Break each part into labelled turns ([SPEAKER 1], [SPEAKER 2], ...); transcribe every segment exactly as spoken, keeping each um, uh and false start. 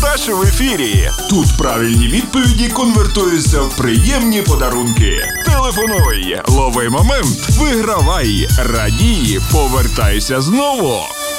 [SPEAKER 1] удачі в ефірі. Тут правильні відповіді конвертуються в приємні подарунки. Телефонуй, лови момент, вигравай, радій, повертайся знову.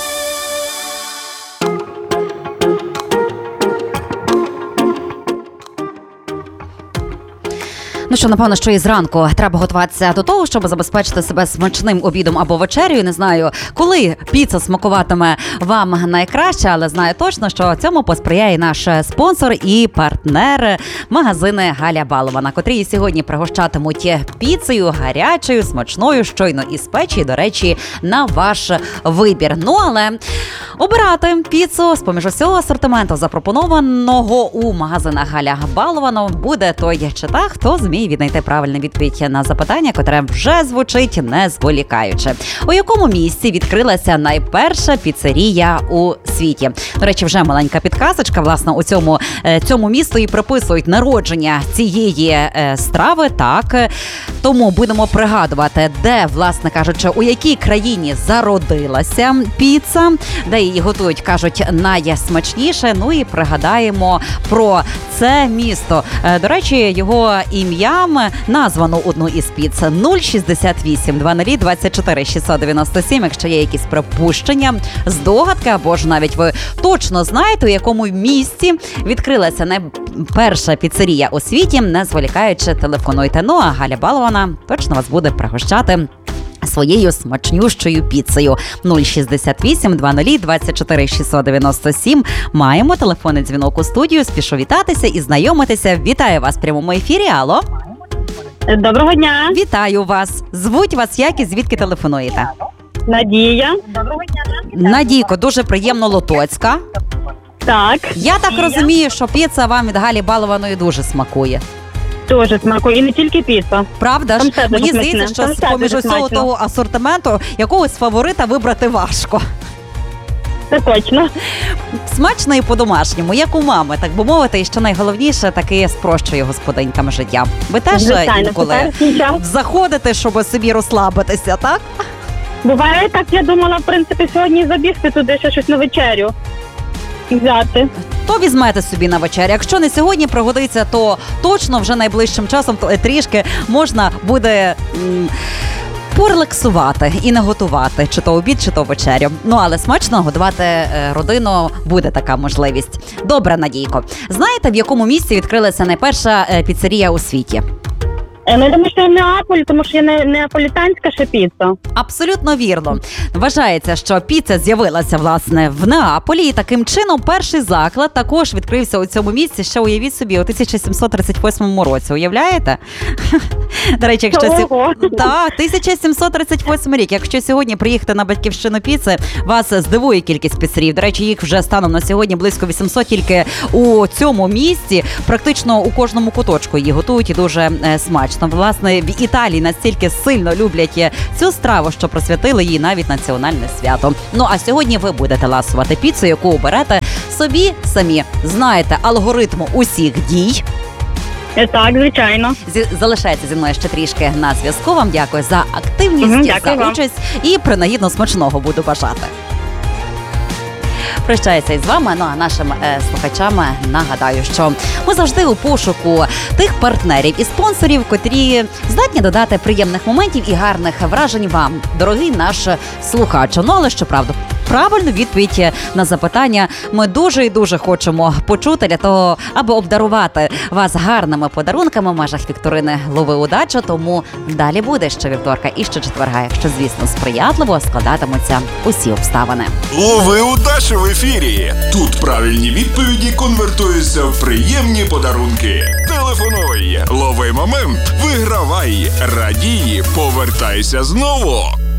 [SPEAKER 2] Ну що, напевно, що і зранку треба готуватися до того, щоб забезпечити себе смачним обідом або вечерею. Не знаю, коли піца смакуватиме вам найкраще, але знаю точно, що цьому посприяє наш спонсор і партнер магазини Галя Балована, котрі сьогодні пригощатимуть піцею гарячою, смачною, щойно із печі, до речі, на ваш вибір. Ну, але обирати піцу з-поміж усього асортименту, запропонованого у магазинах Галя Балована, буде той чи та, хто зміє віднайти правильну відповідь на запитання, котре вже звучить не зволікаючи. У якому місці відкрилася найперша піцерія у світі? До речі, вже маленька підказочка. Власне, у цьому, цьому місту і приписують народження цієї е, страви. Так, тому будемо пригадувати, де, власне кажучи, у якій країні зародилася піца, де її готують, кажуть, найсмачніше. Ну і пригадаємо про це місто. Е, до речі, його ім'я названо одну із піц. нуль шістдесят вісім двадцять двадцять чотири шістсот дев'яносто сім, якщо є якісь припущення, здогадки, або ж навіть ви точно знаєте, у якому місці відкрилася найперша піцерія у світі, не зволікаючи, телефонуйте. Ну, а Галя Балована точно вас буде пригощати своєю смачнющою піцею. нуль шістдесят вісім двадцять двадцять чотири шістсот дев'яносто сім. Маємо телефонний дзвінок у студію. Спішу вітатися і знайомитися. Вітаю вас в прямому ефірі. Алло.
[SPEAKER 3] Доброго дня.
[SPEAKER 2] Вітаю вас. Звуть вас як і звідки телефонуєте?
[SPEAKER 3] Надія. Доброго дня.
[SPEAKER 2] Надійко, дуже приємно, Лотоцька.
[SPEAKER 3] Так.
[SPEAKER 2] Я так розумію, що піца вам від Галі Балованої дуже смакує.
[SPEAKER 3] Дуже смакує. І не тільки піца.
[SPEAKER 2] Правда ж?
[SPEAKER 3] Там
[SPEAKER 2] Мені
[SPEAKER 3] смачне.
[SPEAKER 2] здається, що
[SPEAKER 3] Там
[SPEAKER 2] з-поміж усього
[SPEAKER 3] смачно.
[SPEAKER 2] того асортименту якогось фаворита вибрати важко.
[SPEAKER 3] Це точно.
[SPEAKER 2] Смачно і по-домашньому, як у мами, так би мовити, і що найголовніше, таки спрощує господинькам життя. Ви теж
[SPEAKER 3] Звичайно,
[SPEAKER 2] інколи
[SPEAKER 3] теперішній час.
[SPEAKER 2] заходите, щоб собі розслабитися, так?
[SPEAKER 3] Буває так, я думала, в принципі, сьогодні забігти туди ще щось на вечерю. Взяти.
[SPEAKER 2] То візьмете собі на вечерю. Якщо не сьогодні пригодиться, то точно вже найближчим часом то трішки можна буде м, порелаксувати і не готувати чи то обід, чи то вечерю. Ну, але смачно годувати е, родину буде така можливість. Добре, Надійко. Знаєте, в якому місці відкрилася найперша е, піцерія у світі?
[SPEAKER 3] Ну, я думаю, що Неаполь, тому що є не, неаполітанська ще піца.
[SPEAKER 2] Абсолютно вірно. Вважається, що піца з'явилася, власне, в Неаполі, і таким чином перший заклад також відкрився у цьому місці, ще уявіть собі, у тисяча сімсот тридцять восьмому році. Уявляєте? До речі, якщо сьогодні... Так, тисяча сімсот тридцять восьмий рік. Якщо сьогодні приїхати на батьківщину піци, вас здивує кількість піцерій. До речі, їх вже станом на сьогодні близько вісімсот тільки у цьому місці. Практично у кожному куточку її готують і дуже е, смачно. Власне, в Італії настільки сильно люблять цю страву, що присвятили їй навіть національне свято. Ну, а сьогодні ви будете ласувати піцу, яку оберете собі самі. Знаєте алгоритм усіх дій.
[SPEAKER 3] Так, звичайно.
[SPEAKER 2] Зі, залишається зі мною ще трішки на зв'язку. Вам дякую за активність,
[SPEAKER 3] Угу,
[SPEAKER 2] за
[SPEAKER 3] вам.
[SPEAKER 2] участь і принагідно смачного буду бажати. Прощаюся із вами, ну а нашим е, слухачам нагадаю, що ми завжди у пошуку тих партнерів і спонсорів, котрі здатні додати приємних моментів і гарних вражень вам, дорогий наш слухач. Ну, але щоправда, правильну відповідь на запитання ми дуже і дуже хочемо почути для того, аби обдарувати вас гарними подарунками в межах вікторини «Лови удачу». Тому далі буде ще вівторка і ще четверга, якщо, звісно, сприятливо складатимуться усі обставини.
[SPEAKER 1] Лови удачу в ефірі. Тут правильні відповіді конвертуються в приємні подарунки. Телефонуй, лови момент, вигравай, радій, повертайся знову.